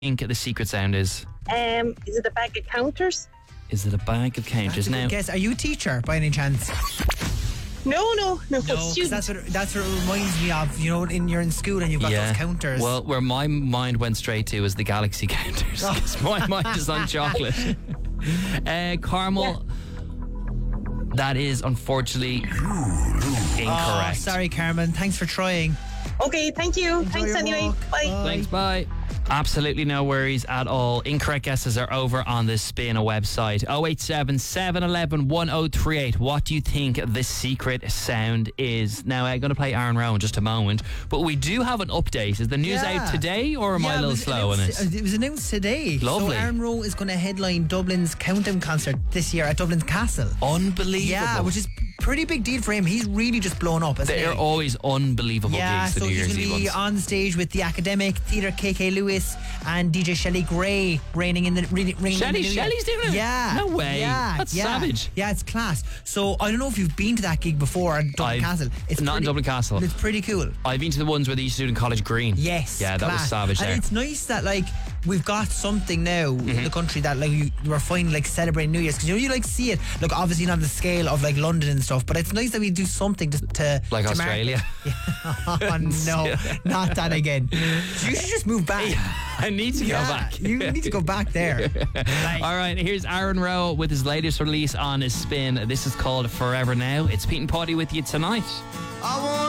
think the secret sound is? Is it a bag of counters? Is it a bag of counters? Now, Guess, are you a teacher by any chance? No, No, student. that's what it reminds me of. You know, you're in school and you've got those counters. Well, where my mind went straight to is the Galaxy counters. 'Cause my mind is on chocolate. Caramel. That is unfortunately incorrect. Oh, sorry, Carmen. Thanks for trying. Okay, thank you. Thanks your anyway. walk. Bye. Thanks, bye. Absolutely no worries at all. Incorrect guesses are over on the Spin website. 087 711 1038. What do you think the secret sound is? Now, I'm going to play Aaron Rowe in just a moment, but we do have an update. Is the news out today, or am I a little slow on it? It was announced today. Lovely. So Aaron Rowe is going to headline Dublin's Countdown concert this year at Dublin's Castle. Unbelievable. Yeah, which is pretty big deal for him. He's really just blown up. They're always unbelievable gigs, the so New he's Year's going to Eve be ones. on stage with the Academic, Theatre KK Lewis, and DJ Shelley Gray reigning in the Shelley's doing it? Yeah. No way. That's savage. Yeah, it's class. So I don't know if you've been to that gig before at Dublin Castle. It's not in Dublin Castle. It's pretty cool. I've been to the ones where they used to do it in College Green. Yes. Yeah, that was class. savage there. And it's nice that we've got something now in the country that we're finally celebrating New Year's, because you see it. Look, obviously not on the scale of London and stuff, but it's nice that we do something to Australia. Oh no, not that again. You should just move back. I need to go back. You need to go back there. All right, here's Aaron Rowe with his latest release on his Spin. This is called Forever Now. It's Pete and Potty with you tonight. I want